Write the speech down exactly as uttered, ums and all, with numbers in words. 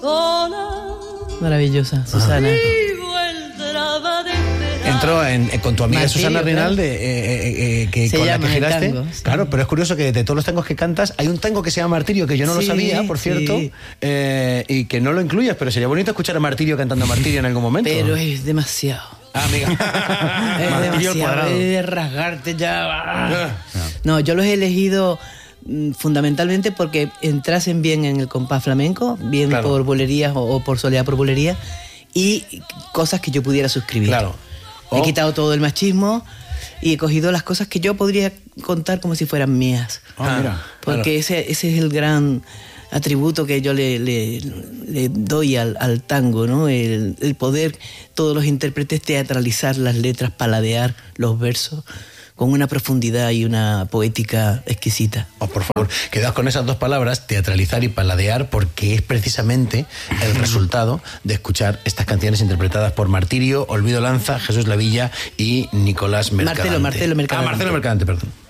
Maravillosa, Susana. Entró en, en, con tu amiga Martirio, Susana Rinalde, claro. eh, eh, eh, que, Se con la llama que el giraste. tango, sí. Claro, pero es curioso que de todos los tangos que cantas, hay un tango que se llama Martirio, que yo no Sí, lo sabía, por cierto, sí. eh, y que no lo incluyas, pero sería bonito escuchar a Martirio cantando a Martirio en algún momento. Pero es demasiado. Ah, amiga. Es Martirio al demasiado, cuadrado. es de rasgarte ya. No, yo los he elegido mm, fundamentalmente porque entrasen bien en el compás flamenco, bien Claro. por bolerías o, o por soleá por bolería, y cosas que yo pudiera suscribir. Claro. He Oh. quitado todo el machismo y he cogido las cosas que yo podría contar como si fueran mías. Ah, mira, Porque claro. ese, ese es el gran atributo que yo le, le, le doy al, al tango, ¿no? El, el poder, todos los intérpretes, teatralizar las letras, paladear los versos con una profundidad y una poética exquisita. Oh, por favor, quedaos con esas dos palabras, teatralizar y paladear, porque es precisamente el resultado de escuchar estas canciones interpretadas por Martirio, Olvido Lanza, Jesús Lavilla y Nicolás Mercadante. Marcelo, Marcelo Mercadante. Ah, Marcelo Mercadante, perdón.